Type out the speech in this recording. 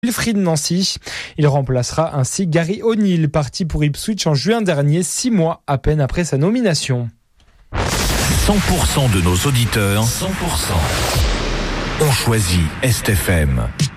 Wilfried Nancy. Il remplacera ainsi Gary O'Neill, parti pour Ipswich en juin dernier, 6 mois à peine après sa nomination. 100% de nos auditeurs, 100% ont choisi Est FM.